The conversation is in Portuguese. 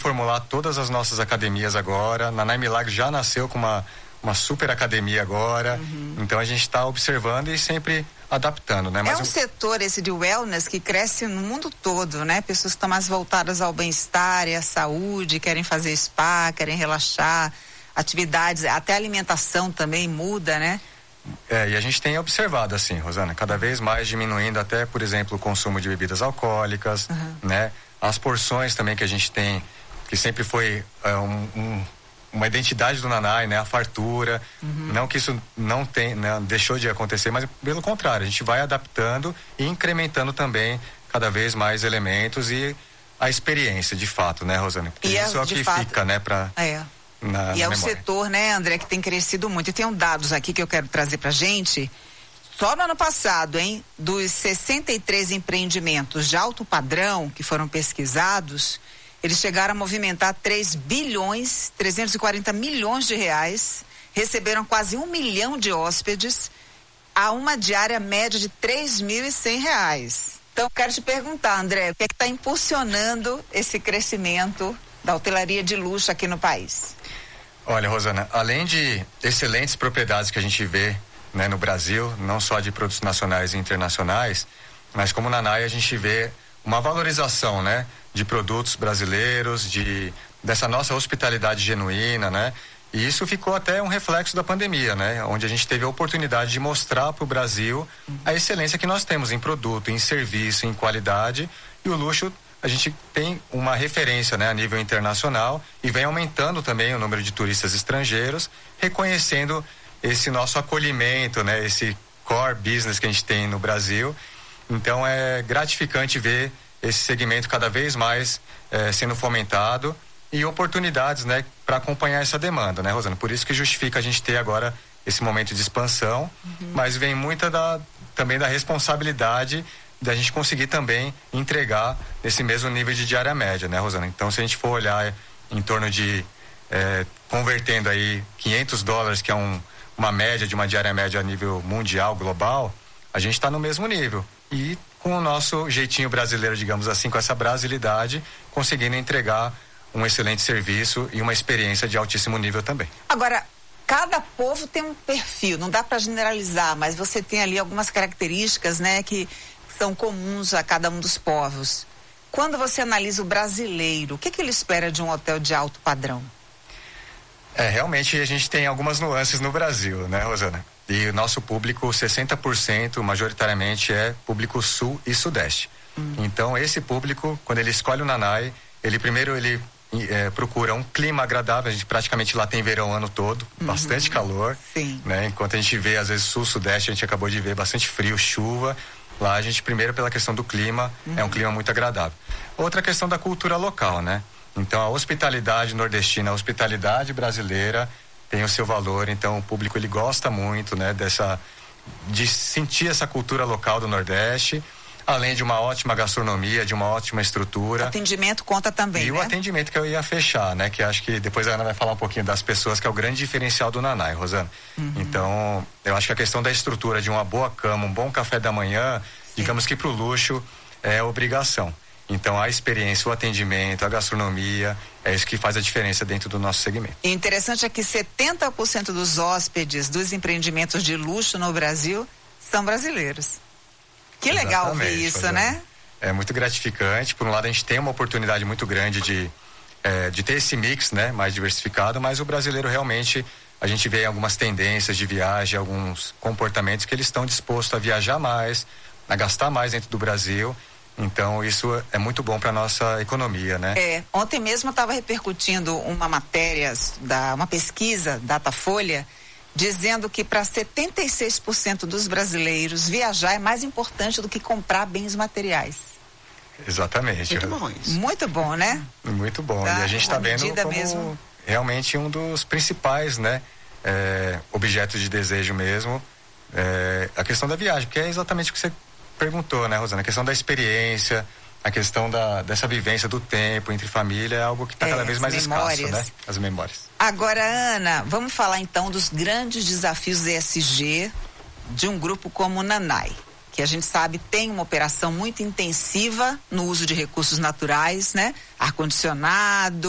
reformular todas as nossas academias agora. Nanai Milagre já nasceu com uma super academia agora. Então a gente está observando e sempre adaptando, né? Mas setor esse de wellness que cresce no mundo todo, né? Pessoas que estão mais voltadas ao bem-estar e à saúde, querem fazer spa, querem relaxar, atividades, até a alimentação também muda, né? E a gente tem observado assim, Rosana, cada vez mais diminuindo até, por exemplo, o consumo de bebidas alcoólicas, né? As porções também que a gente tem, que sempre foi uma identidade do Nanai, né? A fartura, não que isso não deixou de acontecer, mas pelo contrário, a gente vai adaptando e incrementando também cada vez mais elementos e a experiência de fato, né, Rosana? Porque isso é o que fica, né, e é o setor, né, André, que tem crescido muito. E tem dados aqui que eu quero trazer pra gente. Só no ano passado, dos 63 empreendimentos de alto padrão que foram pesquisados, eles chegaram a movimentar 3.340 bilhões de reais, receberam quase 1 milhão de hóspedes, a uma diária média de R$3.100. Então, eu quero te perguntar, André, o que é que está impulsionando esse crescimento da hotelaria de luxo aqui no país? Olha, Rosana, além de excelentes propriedades que a gente vê, né, no Brasil, não só de produtos nacionais e internacionais, mas como Nanai a gente vê uma valorização, né, de produtos brasileiros, dessa nossa hospitalidade genuína, né? E isso ficou até um reflexo da pandemia, né? Onde a gente teve a oportunidade de mostrar para o Brasil a excelência que nós temos em produto, em serviço, em qualidade, e o luxo a gente tem uma referência, né, a nível internacional e vem aumentando também o número de turistas estrangeiros, reconhecendo esse nosso acolhimento, né, esse core business que a gente tem no Brasil. Então é gratificante ver esse segmento cada vez mais sendo fomentado e oportunidades, né, para acompanhar essa demanda, né, Rosana? Por isso que justifica a gente ter agora esse momento de expansão, mas vem muita também da responsabilidade da gente conseguir também entregar esse mesmo nível de diária média, né, Rosana? Então, se a gente for olhar em torno de convertendo aí $500, que é uma média de uma diária média a nível mundial, global, a gente está no mesmo nível. E com o nosso jeitinho brasileiro, digamos assim, com essa brasilidade, conseguindo entregar um excelente serviço e uma experiência de altíssimo nível também. Agora, cada povo tem um perfil, não dá para generalizar, mas você tem ali algumas características, né, que são comuns a cada um dos povos. Quando você analisa o brasileiro, o que ele espera de um hotel de alto padrão? Realmente a gente tem algumas nuances no Brasil, né, Rosana? E o nosso público, 60% majoritariamente é público sul e sudeste. Então esse público, quando ele escolhe o Nanai, ele procura um clima agradável. A gente praticamente lá tem verão o ano todo, bastante calor, né? Enquanto a gente vê às vezes sul, sudeste, a gente acabou de ver bastante frio, chuva. Lá a gente primeiro pela questão do clima, é um clima muito agradável. Outra questão da cultura local, né? Então a hospitalidade nordestina, a hospitalidade brasileira tem o seu valor, então o público ele gosta muito, né, de sentir essa cultura local do Nordeste, além de uma ótima gastronomia, de uma ótima estrutura. O atendimento conta também, né? O atendimento que eu ia fechar, né, que acho que depois a Ana vai falar um pouquinho das pessoas, que é o grande diferencial do Nanai, Rosana. Então, eu acho que a questão da estrutura, de uma boa cama, um bom café da manhã, digamos que pro luxo é obrigação. Então, a experiência, o atendimento, a gastronomia, é isso que faz a diferença dentro do nosso segmento. E interessante é que 70% dos hóspedes dos empreendimentos de luxo no Brasil são brasileiros. Que legal ver isso, né? É muito gratificante. Por um lado, a gente tem uma oportunidade muito grande de ter esse mix, né, mais diversificado, mas o brasileiro realmente, a gente vê algumas tendências de viagem, alguns comportamentos que eles estão dispostos a viajar mais, a gastar mais dentro do Brasil. Então, isso é muito bom para nossa economia, né? Ontem mesmo eu estava repercutindo uma matéria, uma pesquisa, Datafolha, dizendo que para 76% dos brasileiros viajar é mais importante do que comprar bens materiais. Exatamente. Muito bom isso. Muito bom, né? Muito bom. E a gente está vendo como mesmo realmente um dos principais, né, objetos de desejo mesmo, a questão da viagem, porque é exatamente o que você perguntou, né, Rosana? A questão da experiência, a questão dessa vivência do tempo entre família é algo que está cada vez mais escasso, né? As memórias. Agora, Ana, vamos falar então dos grandes desafios ESG de um grupo como o Nanai, que a gente sabe tem uma operação muito intensiva no uso de recursos naturais, né? Ar-condicionado,